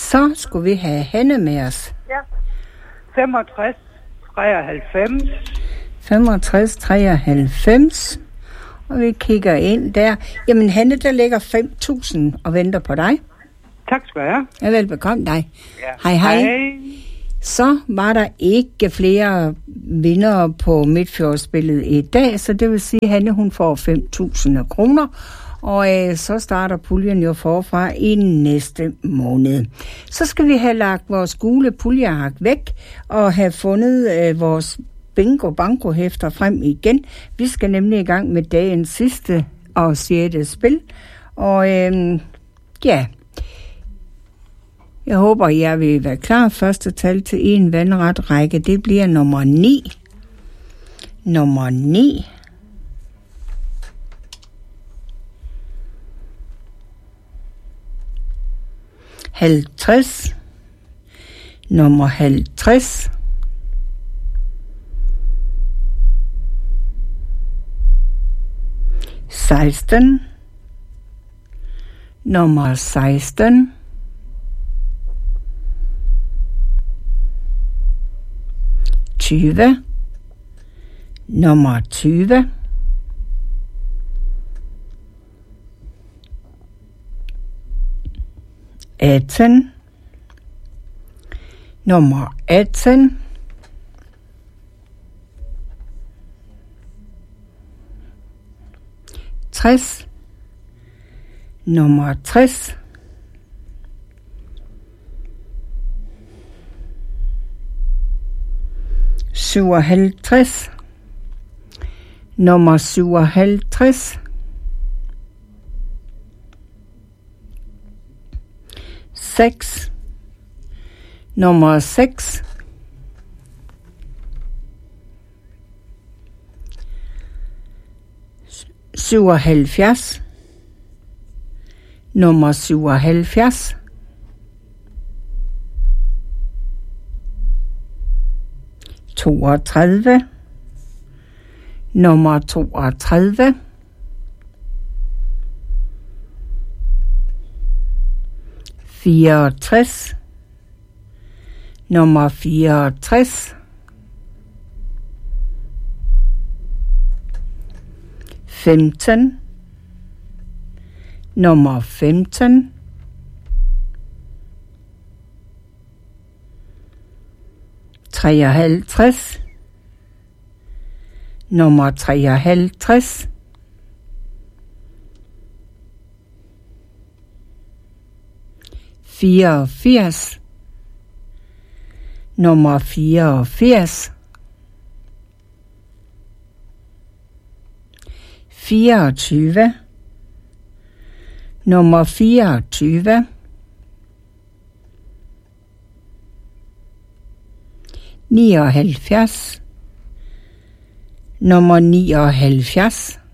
Så skulle vi have Hanne med os. Ja. 65, 93. 65, 93. Og vi kigger ind der. Jamen Hanne, der ligger 5.000 og venter på dig. Tak skal du have. Ja, velbekomme dig. Ja. Hej. Så var der ikke flere vindere på Midtfjordsspillet i dag, så det vil sige, at Hanne hun får 5.000 kroner. Og så starter puljen jo forfra i næste måned. Så skal vi have lagt vores gule puljeark væk og have fundet vores bingo-banko-hæfter frem igen. Vi skal nemlig i gang med dagens sidste og 6. spil. Og ja, jeg håber, jeg vil være klar. Første tal til en vandret række, det bliver nummer 9. Nummer 9. Halvtreds. Nummer 50. 16. Nummer 16. 20. Nummer 20. 18. Nummer 18. 60. Nummer 60. 57. Nummer 57. 6. Nummer 6. 77. Nummer 77. 32. Nummer 32. 64. Nummer 64. 15. Nummer 15. 53. Nummer 53. 84. Nummer 84. 24. Nummer 24. 79. Nummer 79.